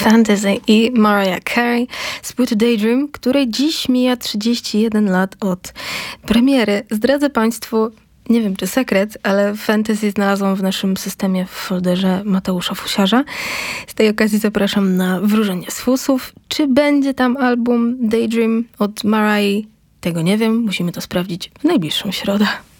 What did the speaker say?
Fantasy i Mariah Carey z płyty Daydream, której dziś mija 31 lat od premiery. Zdradzę Państwu, nie wiem czy sekret, ale Fantasy znalazłam w naszym systemie w folderze Mateusza Fusiarza. Z tej okazji zapraszam na wróżenie z fusów. Czy będzie tam album Daydream od Mariah? Tego nie wiem, musimy to sprawdzić w najbliższą środę.